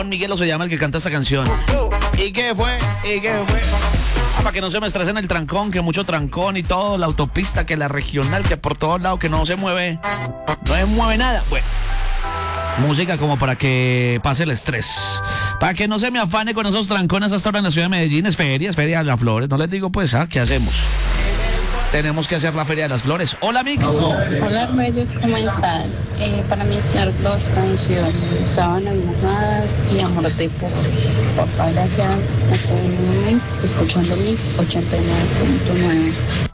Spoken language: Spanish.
Miguelo se llama el que canta esta canción. ¿Y qué fue? Para que no se me estresen el trancón, que mucho trancón y todo, la autopista, que la regional, que por todos lados, que no se mueve nada. Bueno, música como para que pase el estrés. Para que no se me afane con esos trancones hasta ahora en la ciudad de Medellín. Es feria de las flores. No les digo pues, ¿qué hacemos? Tenemos que hacer la Feria de las Flores. Hola, Mix. Hola, Reyes, ¿cómo estás? Para mixar dos canciones, Sábana Mojada y Amor de Por. Papá, gracias. Estoy en un mix, escuchando Mix 89.9.